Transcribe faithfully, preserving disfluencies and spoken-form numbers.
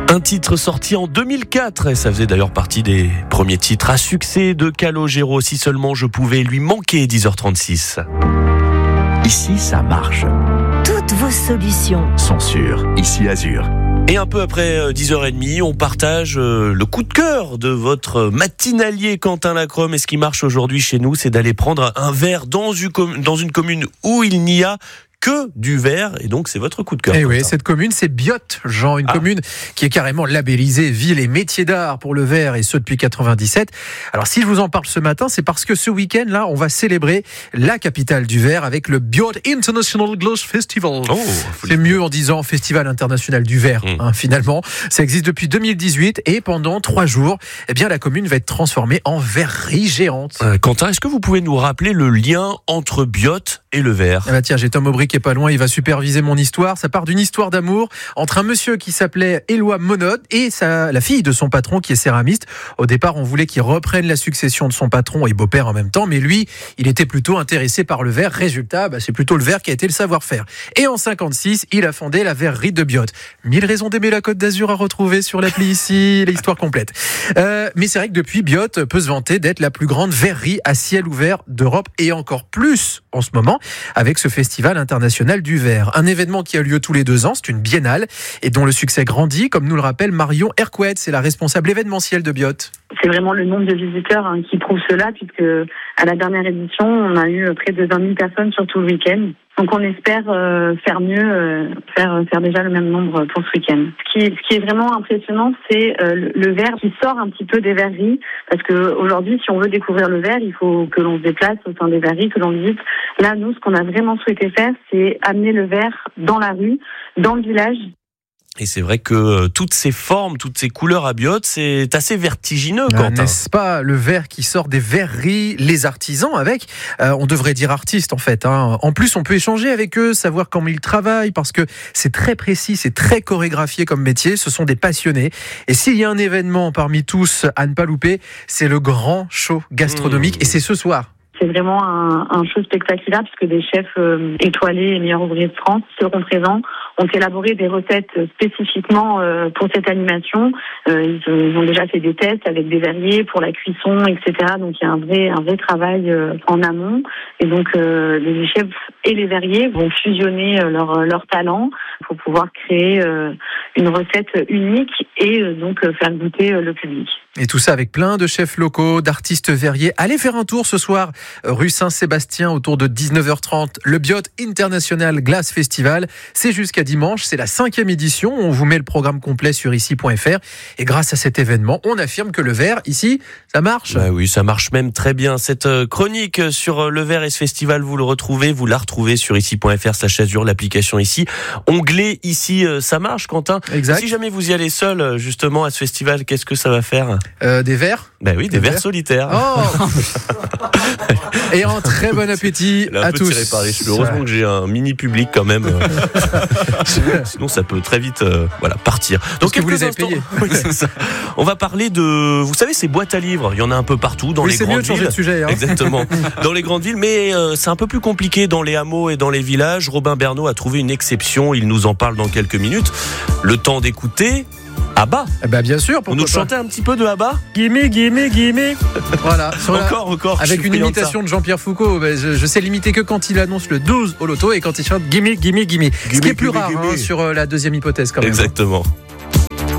Un titre sorti en deux mille quatre et ça faisait d'ailleurs partie des premiers titres à succès de Calogero. Si seulement je pouvais lui manquer. Dix heures trente-six. Ici, ça marche. Toutes vos solutions Sont sûres. Ici, Azur. Et un peu après dix heures trente, on partage le coup de cœur de votre matinalier Quentin Lacrome. Et ce qui marche aujourd'hui chez nous, c'est d'aller prendre un verre dans une commune où il n'y a que du verre, et donc c'est votre coup de cœur. Et oui, cette commune, c'est Biot, Jean, une ah. commune qui est carrément labellisée ville et métiers d'art pour le verre, et ce depuis quatre-vingt-dix-sept. Alors si je vous en parle ce matin, c'est parce que ce week-end là, on va célébrer la capitale du verre avec le Biot International Glass Festival. Oh, c'est mieux en disant Festival international du verre, mmh. hein, finalement. Ça existe depuis deux mille dix-huit, et pendant trois jours, eh bien la commune va être transformée en verrerie géante. Euh, Quentin, est-ce que vous pouvez nous rappeler le lien entre Biot et le verre? Ah bah tiens, j'ai Tom Aubry qui est pas loin, il va superviser mon histoire. Ça part d'une histoire d'amour entre un monsieur qui s'appelait Éloi Monod et sa, la fille de son patron qui est céramiste. Au départ, on voulait qu'il reprenne la succession de son patron et beau-père en même temps, mais lui, il était plutôt intéressé par le verre. Résultat, bah, c'est plutôt le verre qui a été le savoir-faire. Et en cinquante-six, il a fondé la verrerie de Biot. Mille raisons d'aimer la Côte d'Azur à retrouver sur l'appli ici, l'histoire complète. Euh, mais c'est vrai que depuis, Biot peut se vanter d'être la plus grande verrerie à ciel ouvert d'Europe, et encore plus en ce moment avec ce festival international du verre. Un événement qui a lieu tous les deux ans, c'est une biennale et dont le succès grandit, comme nous le rappelle Marion Erquet, c'est la responsable événementielle de Biot. C'est vraiment le nombre de visiteurs hein, qui prouve cela, puisque à la dernière édition, on a eu près de vingt mille personnes sur tout le week-end. Donc on espère euh, faire mieux, euh, faire faire déjà le même nombre pour ce week-end. Ce qui, ce qui est vraiment impressionnant, c'est euh, le, le verre qui sort un petit peu des verreries, parce que aujourd'hui, si on veut découvrir le verre, il faut que l'on se déplace au sein des verreries, que l'on visite. Là, nous, ce qu'on a vraiment souhaité faire, c'est amener le verre dans la rue, dans le village. Et c'est vrai que euh, toutes ces formes, toutes ces couleurs à Biot, c'est assez vertigineux, ah, Quentin. N'est-ce pas, le verre qui sort des verreries, les artisans avec, euh, on devrait dire artistes en fait. Hein. En plus, on peut échanger avec eux, savoir comment ils travaillent, parce que c'est très précis, c'est très chorégraphié comme métier. Ce sont des passionnés. Et s'il y a un événement parmi tous à ne pas louper, c'est le grand show gastronomique, mmh. et c'est ce soir. C'est vraiment un, un show spectaculaire, puisque des chefs euh, étoilés et meilleurs ouvriers de France seront présents, ont élaboré des recettes spécifiquement euh, pour cette animation. Euh, ils, ils ont déjà fait des tests avec des verriers pour la cuisson, et cetera. Donc il y a un vrai, un vrai travail euh, en amont. Et donc euh, les chefs et les verriers vont fusionner euh, leur, leur talent pour pouvoir créer euh, une recette unique et euh, donc euh, faire goûter euh, le public. Et tout ça avec plein de chefs locaux, d'artistes verriers. Allez faire un tour ce soir, rue Saint-Sébastien, autour de dix-neuf heures trente. Le Biot International Glass Festival. C'est jusqu'à dimanche, c'est la cinquième édition. On vous met le programme complet sur ici point f r. Et grâce à cet événement, on affirme que le verre, ici, ça marche. Bah oui, ça marche même très bien. Cette chronique sur le verre et ce festival, vous le retrouvez, vous la retrouvez sur ici point f r slash Azur, l'application ici. Onglet ici, ça marche, Quentin. Exact. Si jamais vous y allez seul, justement, à ce festival, qu'est-ce que ça va faire? Euh, des verres. Ben bah oui, des, des verres, verres solitaires. Oh et en très bon appétit Là, à un peu tous. Tiré par les cheveux. Heureusement que j'ai un mini public quand même. Sinon, ça peut très vite, euh, voilà, partir. Donc, que vous les avez payés. Oui, c'est ça. On va parler de, vous savez, ces boîtes à livres. Il y en a un peu partout dans oui, les grandes villes. C'est mieux de changer de sujet. Hein. Exactement. Dans les grandes villes, mais euh, c'est un peu plus compliqué dans les hameaux et dans les villages. Robin Bernot a trouvé une exception. Il nous en parle dans quelques minutes. Le temps d'écouter. Abba. Eh ben bien sûr. On nous chantait un petit peu de Abba. Gimme, gimme, gimme. Voilà. encore, encore. Avec une imitation de, de Jean-Pierre Foucault. Ben, je, je sais l'imiter que quand il annonce le douze au loto et quand il chante gimme, gimme, gimme. Ce qui est plus gimme, rare gimme. Hein, sur euh, la deuxième hypothèse quand même. Exactement.